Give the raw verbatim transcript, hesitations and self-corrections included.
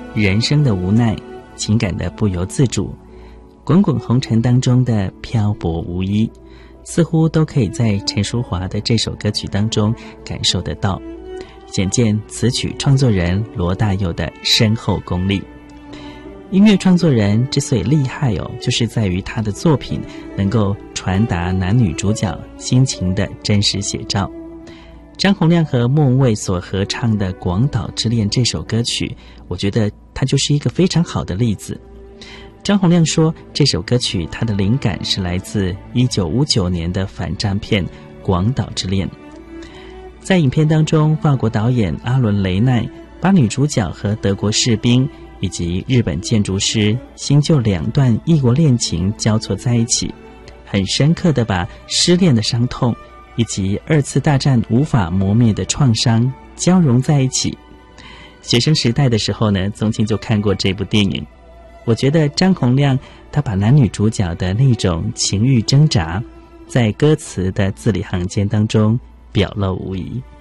人生的无奈，情感的不由自主，滚滚红尘当中的漂泊无依，似乎都可以在陈淑桦的这首歌曲当中感受得到，显见词曲创作人罗大佑的深厚功力。音乐创作人之所以厉害哦，就是在于他的作品能够传达男女主角心情的真实写照。张洪量和莫文蔚所合唱的《广岛之恋》这首歌曲，我觉得它就是一个非常好的例子。张洪量说，这首歌曲他的灵感是来自一九五九年的反战片《广岛之恋》。在影片当中，法国导演阿伦雷奈把女主角和德国士兵以及日本建筑师新旧两段异国恋情交错在一起，很深刻地把失恋的伤痛以及二次大战无法磨灭的创伤交融在一起。学生时代的时候呢，宗庆就看过这部电影。我觉得张洪量他把男女主角的那种情欲挣扎，在歌词的字里行间当中表露无遗。